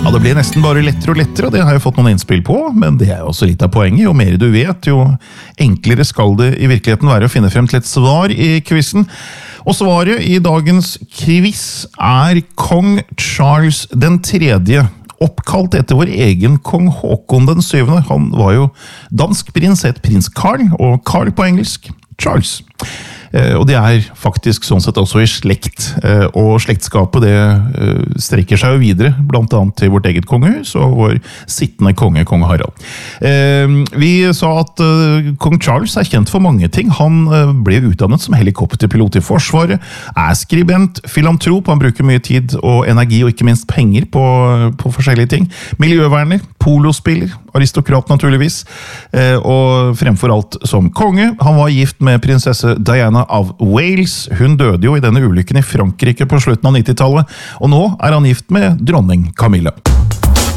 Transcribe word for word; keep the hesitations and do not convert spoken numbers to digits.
Ja, det blir nesten bare lettere og lettere, og det har jeg fått noen innspill på, men det er jo også litt av poenget. Jo mer du vet, jo enklere skal det i virkeligheten være å finne frem til et svar i quizen. Og svaret i dagens quiz er kong Charles den tredje, oppkalt etter vår egen kong Håkon den syvende. Han var jo dansk prins, het prins Carl, og Carl på engelsk, Charles. Og det er faktisk sånn sett også i slekt, og slektskapet det strekker seg jo videre, blant annet til vårt eget kongehus og vår sittende konge, kong Harald. Vi sa at kong Charles er kjent for mange ting. Han ble utdannet som helikopterpilot i forsvaret, er skribent, filantrop, han bruker mye tid og energi og ikke minst penger på, på forskjellige ting. Miljøverner, polospiller, aristokrat naturligvis, og fremfor alt som konge. Han var gift med prinsesse Diana av Wales. Hun døde jo i denne ulykken i Frankrike på slutten av nittitallet, og nå er han gift med dronning Camilla.